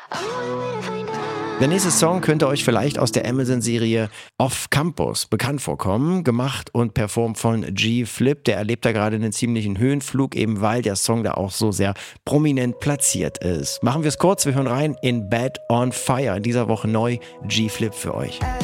Der nächste Song könnte euch vielleicht aus der Amazon-Serie Off Campus bekannt vorkommen. Gemacht und performt von G-Flip. Der erlebt da gerade einen ziemlichen Höhenflug, eben weil der Song da auch so sehr prominent platziert ist. Machen wir es kurz, wir hören rein in Bad on Fire. In dieser Woche neu G-Flip für euch.